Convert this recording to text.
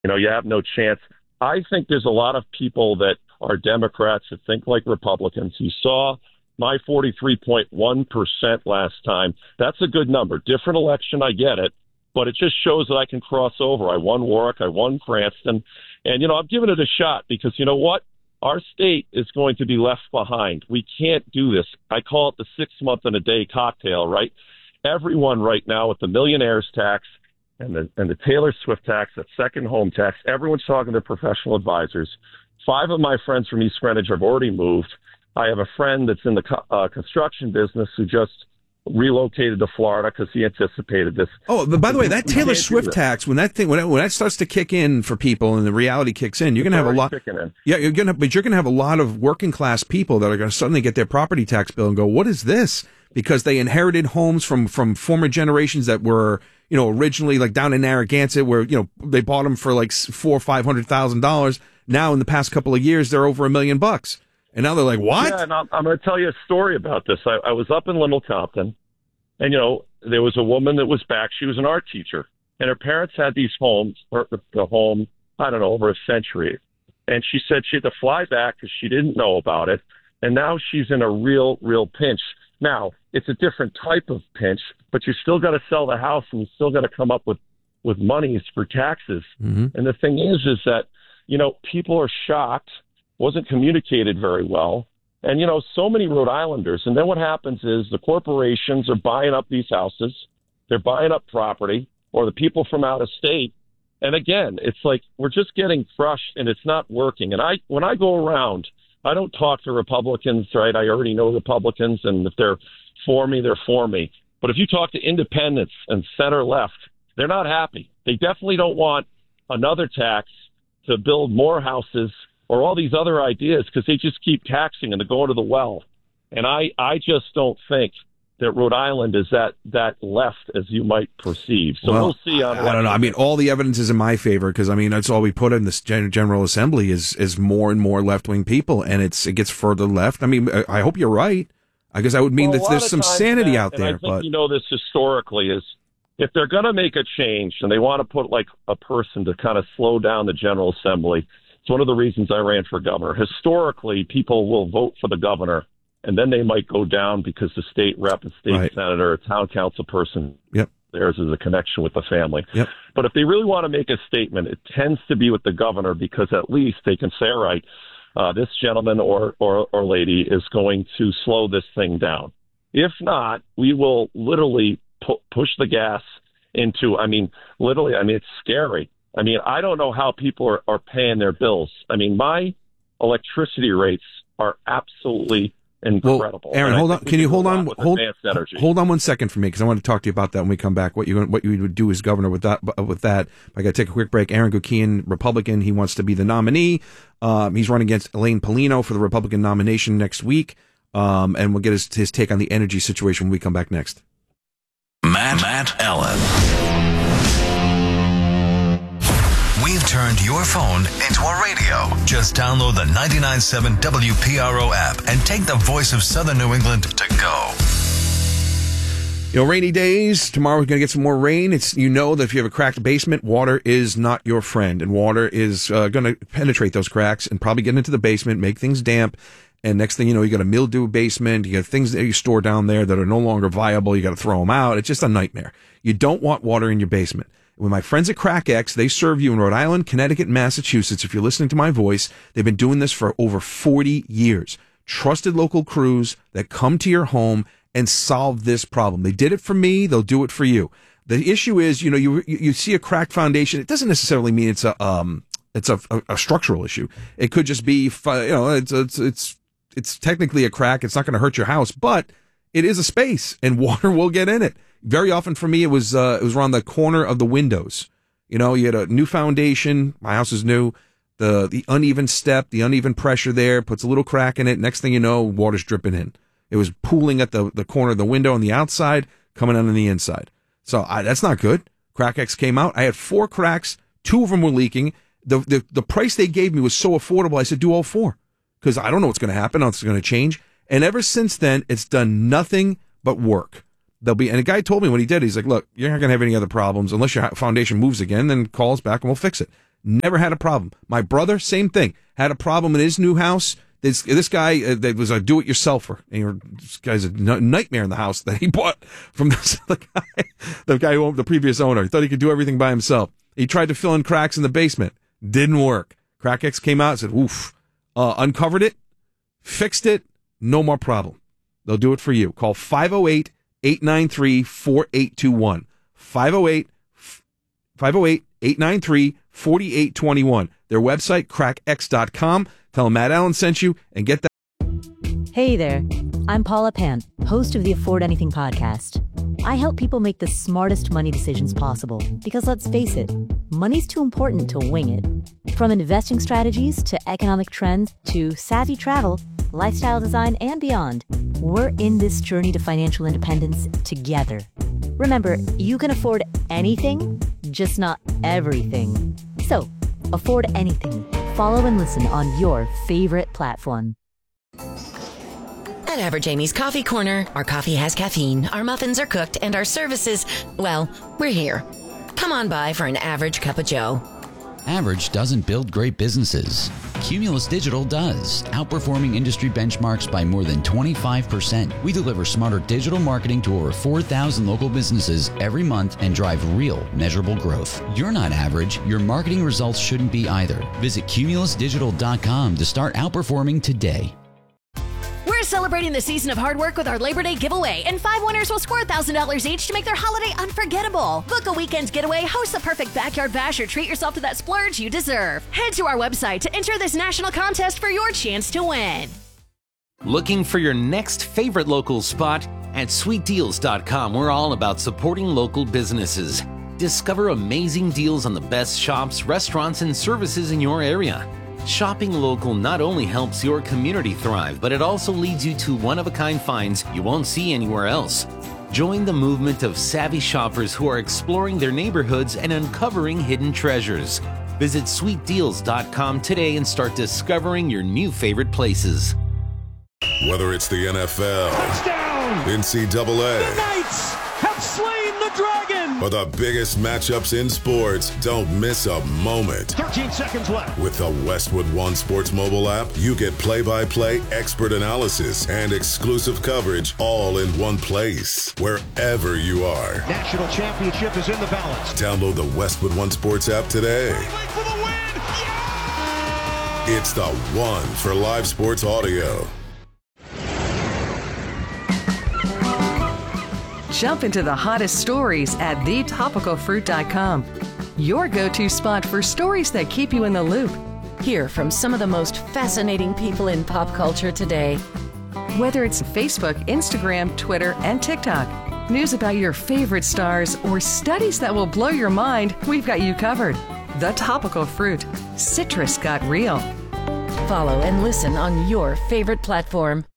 You have no chance. I think there's a lot of people that are Democrats that think like Republicans. You saw my 43.1% last time. That's a good number. Different election, I get it, but it just shows that I can cross over. I won Warwick, I won Cranston, and, I'm giving it a shot because you know what? Our state is going to be left behind. We can't do this. I call it the 6-month-and-a-day cocktail, right? Everyone right now with the millionaires tax and the Taylor Swift tax, that second home tax, everyone's talking to professional advisors. 5 of my friends from East Greenwich have already moved. I have a friend that's in the construction business who just relocated to Florida because he anticipated this. Oh, but by the way, that Taylor Swift tax, when that starts to kick in for people and the reality kicks in, you're going to have a lot. Yeah, you're going to have a lot of working class people that are going to suddenly get their property tax bill and go, "What is this?" Because they inherited homes from former generations that were, originally like down in Narragansett, where they bought them for like $400,000 or $500,000. Now in the past couple of years, they're over $1 million. And now they're like, what? Yeah, and I'm going to tell you a story about this. I was up in Little Compton, and, there was a woman that was back. She was an art teacher, and her parents had these homes, the home, I don't know, over a century. And she said she had to fly back because she didn't know about it, and now she's in a real pinch. Now, it's a different type of pinch, but you still got to sell the house, and you still got to come up with monies for taxes. Mm-hmm. And the thing is that, people are shocked. Wasn't communicated very well. And, so many Rhode Islanders. And then what happens is the corporations are buying up these houses. They're buying up property, or the people from out of state. And again, it's like we're just getting crushed and it's not working. And when I go around, I don't talk to Republicans, right? I already know Republicans, and if they're for me, they're for me. But if you talk to independents and center left, they're not happy. They definitely don't want another tax to build more houses or all these other ideas, because they just keep taxing and they're going to the well. And I just don't think that Rhode Island is that left as you might perceive. So we'll see. I don't know. I mean, all the evidence is in my favor because, that's all we put in this General Assembly is more and more left-wing people, and it gets further left. I mean, I hope you're right, because that would mean that there's some sanity out there. I think this historically is, if they're going to make a change and they want to put like a person to kind of slow down the General Assembly, it's one of the reasons I ran for governor. Historically, people will vote for the governor, and then they might go down because the state rep, a state senator, a town council person, theirs is a connection with the family. Yep. But if they really want to make a statement, it tends to be with the governor, because at least they can say, all right, this gentleman or lady is going to slow this thing down. If not, we will literally push the gas into, it's scary. I don't know how people are paying their bills. My electricity rates are absolutely incredible. Well, Aaron, hold on. Can you hold on? Hold on 1 second for me, because I want to talk to you about that when we come back. What you would do as governor with that. I got to take a quick break. Aaron Guckian, Republican. He wants to be the nominee. He's running against Elaine Polino for the Republican nomination next week. And we'll get his take on the energy situation when we come back next. Matt Allen. We've turned your phone into a radio. Just download the 99.7 WPRO app and take the voice of Southern New England to go. Rainy days. Tomorrow we're going to get some more rain. That if you have a cracked basement, water is not your friend, and water is going to penetrate those cracks and probably get into the basement, make things damp. And next thing you know, you got a mildew basement. You got things that you store down there that are no longer viable. You got to throw them out. It's just a nightmare. You don't want water in your basement. With my friends at CrackX, they serve you in Rhode Island, Connecticut, and Massachusetts. If you're listening to my voice, they've been doing this for over 40 years. Trusted local crews that come to your home and solve this problem. They did it for me. They'll do it for you. The issue is, you see a cracked foundation. It doesn't necessarily mean it's a structural issue. It could just be, it's technically a crack. It's not going to hurt your house, but it is a space, and water will get in it. Very often for me, it was around the corner of the windows. You had a new foundation. My house is new. The uneven step, the uneven pressure there puts a little crack in it. Next thing you know, water's dripping in. It was pooling at the corner of the window on the outside, coming out on the inside. So that's not good. CrackX came out. I had 4 cracks. 2 of them were leaking. The price they gave me was so affordable. I said, do all 4, because I don't know what's going to happen. It's going to change. And ever since then, it's done nothing but work. And a guy told me when he did, he's like, look, you're not going to have any other problems unless your foundation moves again, then call us back and we'll fix it. Never had a problem. My brother, same thing. Had a problem in his new house. This guy that was a do-it-yourselfer. This guy's a nightmare in the house that he bought from the guy who owned the previous owner. He thought he could do everything by himself. He tried to fill in cracks in the basement. Didn't work. CrackX came out and said, oof. Uncovered it, fixed it, no more problem. They'll do it for you. Call 508-893-4821. 508-893-4821. Their website, crackx.com. Tell them Matt Allen sent you and get that. Hey there, I'm Paula Pant, host of the Afford Anything podcast. I help people make the smartest money decisions possible because let's face it, money's too important to wing it. From investing strategies to economic trends to savvy travel, lifestyle design, and beyond, we're in this journey to financial independence together. Remember, you can afford anything, just not everything. So, afford anything. Follow and listen on your favorite platform. At Average Amy's Coffee Corner, our coffee has caffeine, our muffins are cooked, and our services, well, we're here. Come on by for an average cup of joe. Average doesn't build great businesses. Cumulus Digital does, outperforming industry benchmarks by more than 25%. We deliver smarter digital marketing to over 4,000 local businesses every month and drive real, measurable growth. You're not average. Your marketing results shouldn't be either. Visit cumulusdigital.com to start outperforming today. We're celebrating the season of hard work with our Labor Day giveaway, and 5 winners will score $1,000 each to make their holiday unforgettable. Book a weekend getaway, host the perfect backyard bash, or treat yourself to that splurge you deserve. Head to our website to enter this national contest for your chance to win. Looking for your next favorite local spot? At sweetdeals.com, we're all about supporting local businesses. Discover amazing deals on the best shops, restaurants, and services in your area. Shopping local not only helps your community thrive, but it also leads you to one-of-a-kind finds you won't see anywhere else. Join the movement of savvy shoppers who are exploring their neighborhoods and uncovering hidden treasures. Visit sweetdeals.com today and start discovering your new favorite places. Whether it's the NFL, touchdown, NCAA, the Knights have slain the Dragon, or the biggest matchups in sports, don't miss a moment. 13 seconds left. With the Westwood One Sports mobile app, you get play-by-play expert analysis and exclusive coverage all in one place, wherever you are. National championship is in the balance. Download the Westwood One Sports app today. For the win! Yeah! It's the one for live sports audio. Jump into the hottest stories at thetopicalfruit.com. Your go-to spot for stories that keep you in the loop. Hear from some of the most fascinating people in pop culture today. Whether it's Facebook, Instagram, Twitter, and TikTok, news about your favorite stars, or studies that will blow your mind, we've got you covered. The Topical Fruit. Citrus got real. Follow and listen on your favorite platform.